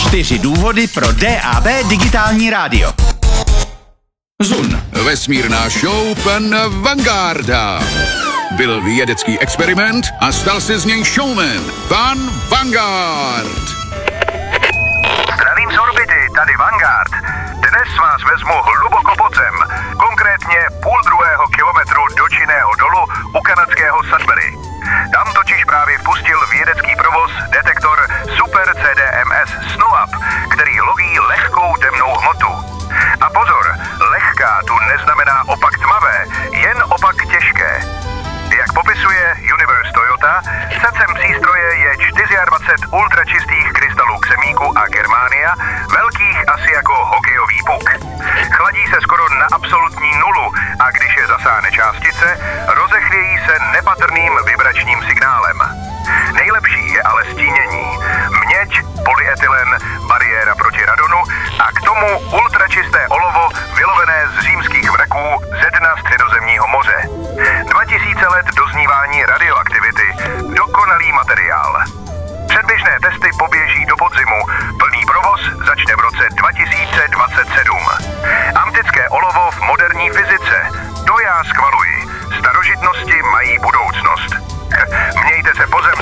4 důvody pro DAB digitální rádio. Zun. Vesmírná show pana Vangarda. Byl vědecký experiment a stal se z něj showman. Pan Vanguard. Zdravím z orbity, tady Vanguard. Dnes vás vezmu hluboko pod zem, konkrétně 0,5 kilometru do činného dolu u kanadského Sudbury. Tam totiž právě vpustil vědecký provoz detektor Super CDMS SNOAP, který loví lehkou temnou hmotu. A pozor, lehká tu neznamená opak tmavé, jen opak těžké. Jak popisuje Universe Toyota, srdcem přístroje je 24 ultračistých krystalů ksemíku a germánia, velkých asi jako hokejový puk. Chladí se skoro na absolutní nulu a když je zasáhne částice, rozechvějí se nepatrným vibračním signálem. Nejlepší je ale stínění. Měď, polyetylen, bariéra proti radonu a k tomu ultračisté olovo vylovené z římských vraků ze dna Středozemního moře. 2000 let doznívání radioaktivity. Dokonalý materiál. Předběžné testy poběží do podzimu. Plný provoz začne v roce 2027. Antické olovo v moderní fyzice. To já schvaluji. Starožitnosti mají budoucnost. Mějte se po zemi.